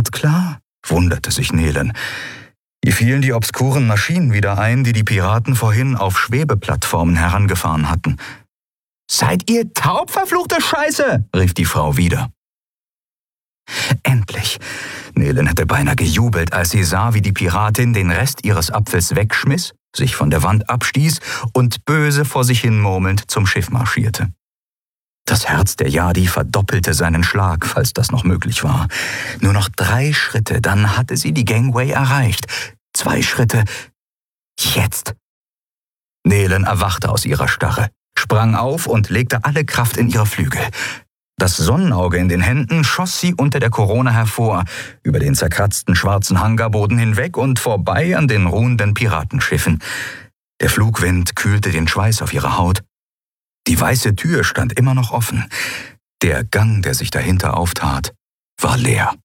Startklar?« wunderte sich Nelen. Ihr fielen die obskuren Maschinen wieder ein, die die Piraten vorhin auf Schwebeplattformen herangefahren hatten. »Seid ihr taub, verfluchte Scheiße?« rief die Frau wieder. Endlich! Nelen hätte beinahe gejubelt, als sie sah, wie die Piratin den Rest ihres Apfels wegschmiss, sich von der Wand abstieß und böse vor sich hin murmelnd zum Schiff marschierte. Das Herz der Yadi verdoppelte seinen Schlag, falls das noch möglich war. Nur noch 3 Schritte, dann hatte sie die Gangway erreicht. 2 Schritte. Jetzt! Nelen erwachte aus ihrer Starre, sprang auf und legte alle Kraft in ihre Flügel. Das Sonnenauge in den Händen schoss sie unter der Korona hervor, über den zerkratzten schwarzen Hangarboden hinweg und vorbei an den ruhenden Piratenschiffen. Der Flugwind kühlte den Schweiß auf ihrer Haut. Die weiße Tür stand immer noch offen. Der Gang, der sich dahinter auftat, war leer.